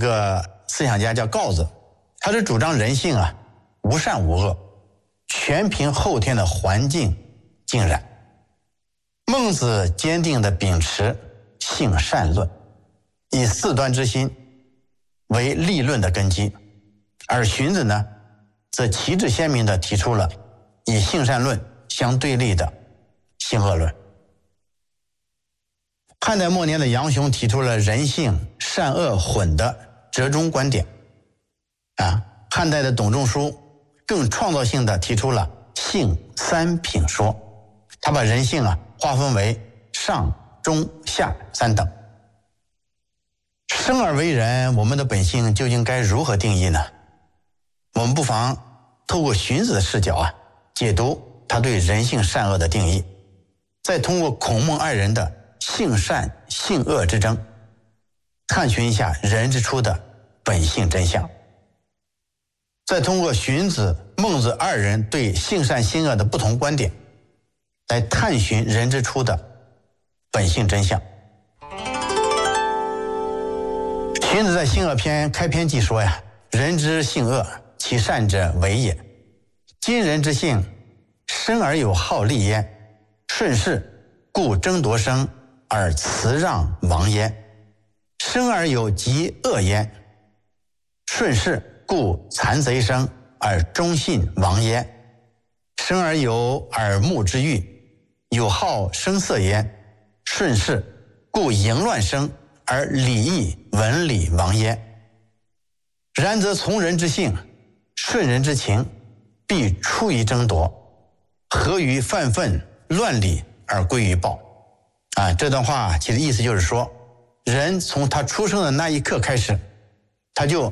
个思想家叫告子，他是主张人性啊无善无恶，全凭后天的环境浸染。孟子坚定地秉持性善论，以四端之心为立论的根基，而荀子呢则旗帜鲜明地提出了以性善论相对立的性恶论。汉代末年的杨雄提出了人性善恶混的折中观点。汉代的董仲舒更创造性地提出了性三品说，他把人性划分为上、中、下三等。生而为人，我们的本性究竟该如何定义呢？我们不妨透过荀子的视角解读他对人性善恶的定义，再通过孔孟二人的性善性恶之争，探寻一下人之初的本性真相，再通过荀子、孟子二人对性善性恶的不同观点，来探寻人之初的本性真相。荀子在性恶篇开篇即说人之性恶，其善者为也。今人之性，生而有好利焉，顺势故争夺生而辞让亡焉；生而有极恶焉，顺势故残贼生而忠信亡焉；生而有耳目之欲，有好声色焉，顺势故淫乱生而礼义文理亡焉。然则从人之性，顺人之情，必出于争夺，合于犯愤乱理而归于暴。这段话其实意思就是说，人从他出生的那一刻开始，他就